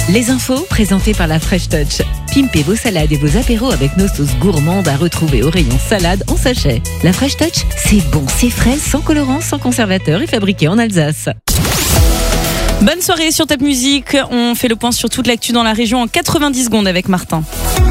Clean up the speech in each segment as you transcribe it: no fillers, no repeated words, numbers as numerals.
Les infos présentées par la Fresh Touch. Pimpez vos salades et vos apéros avec nos sauces gourmandes à retrouver au rayon salade en sachet. La Fresh Touch, c'est bon, c'est frais, sans colorant, sans conservateur et fabriqué en Alsace. Bonne soirée sur Top Music. On fait le point sur toute l'actu dans la région en 90 secondes avec Martin.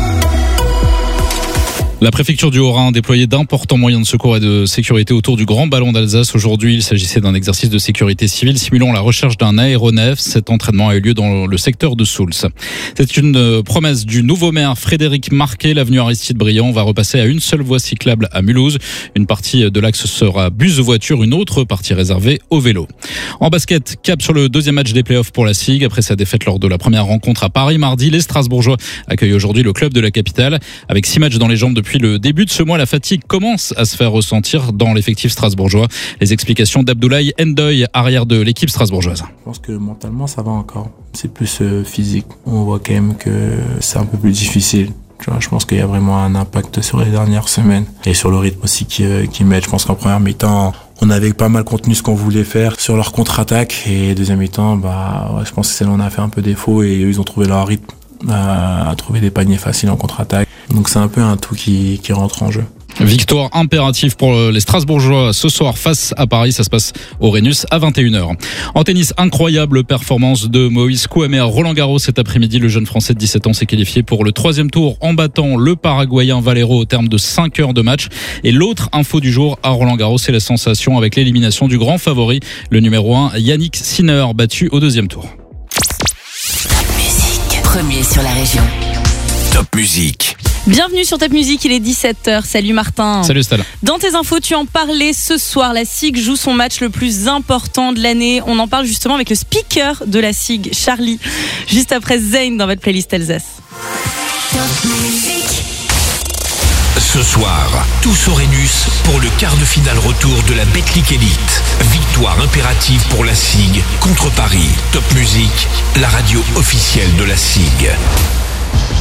La préfecture du Haut-Rhin a déployé d'importants moyens de secours et de sécurité autour du Grand Ballon d'Alsace. Aujourd'hui, il s'agissait d'un exercice de sécurité civile simulant la recherche d'un aéronef. Cet entraînement a eu lieu dans le secteur de Souls. C'est une promesse du nouveau maire Frédéric Marquet. L'avenue Aristide-Briand va repasser à une seule voie cyclable à Mulhouse. Une partie de l'axe sera bus de voiture, une autre partie réservée au vélo. En basket, cap sur le deuxième match des playoffs pour la SIG. Après sa défaite lors de la première rencontre à Paris mardi, les Strasbourgeois accueillent aujourd'hui le club de la capitale. Avec 6 matchs dans les jambes depuis le début de ce mois, la fatigue commence à se faire ressentir dans l'effectif strasbourgeois. Les explications d'Abdoulaye Ndoye, arrière de l'équipe strasbourgeoise. Je pense que mentalement ça va encore. C'est plus physique. On voit quand même que c'est un peu plus difficile. Tu vois, je pense qu'il y a vraiment un impact sur les dernières semaines et sur le rythme aussi qu'ils mettent. Je pense qu'en première mi-temps, on avait pas mal contenu ce qu'on voulait faire sur leur contre-attaque et deuxième mi-temps, je pense que c'est là où on a fait un peu défaut et eux, ils ont trouvé leur rythme à trouver des paniers faciles en contre-attaque. Donc c'est un peu un tout qui rentre en jeu. Victoire impérative pour les Strasbourgeois ce soir face à Paris. Ça se passe au Rhenus à 21h. En tennis, incroyable performance de Moïse Kouamé à Roland-Garros cet après-midi. Le jeune Français de 17 ans s'est qualifié pour le 3e tour en battant le Paraguayen Valero au terme de 5 heures de match. Et l'autre info du jour à Roland-Garros, c'est la sensation avec l'élimination du grand favori, le numéro 1 Yannick Sinner, battu au 2e tour. Top Music, premier sur la région. Top Music. Bienvenue sur Top Music, il est 17h. Salut Martin. Salut Stella. Dans tes infos, tu en parlais ce soir. La SIG joue son match le plus important de l'année. On en parle justement avec le speaker de la SIG, Charlie, juste après Zayn dans votre playlist Alsace. Top Music. Ce soir, tous au Rhenus pour le quart de finale retour de la Betclic Elite. Victoire impérative pour la SIG contre Paris. Top Music, la radio officielle de la SIG.